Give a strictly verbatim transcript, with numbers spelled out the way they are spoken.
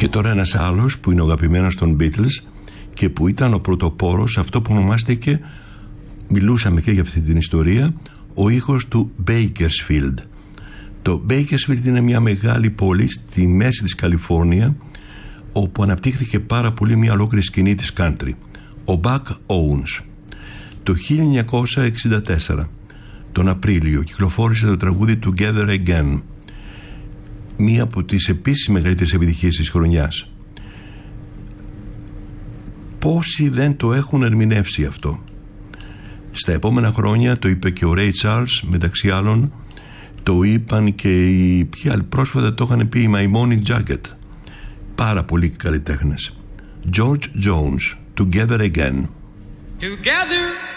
Και τώρα ένας άλλος που είναι ο αγαπημένος των Beatles και που ήταν ο πρωτοπόρος αυτό που ονομάστηκε, μιλούσαμε και για αυτή την ιστορία, ο ήχος του Bakersfield. Το Bakersfield είναι μια μεγάλη πόλη στη μέση της Καλιφόρνια, όπου αναπτύχθηκε πάρα πολύ μια ολόκληρη σκηνή της country. Ο Buck Owens το χίλια εννιακόσια εξήντα τέσσερα τον Απρίλιο κυκλοφόρησε το τραγούδι Together Again, μία από τις επίσης μεγαλύτερες επιτυχίες της χρονιάς. Πόσοι δεν το έχουν ερμηνεύσει αυτό. Στα επόμενα χρόνια το είπε και ο Ray Charles, μεταξύ άλλων το είπαν και οι ποιοι πρόσφατα το είχαν πει, η Maimonic Jacket. Πάρα πολλοί καλλιτέχνες. George Jones, Together Again. Together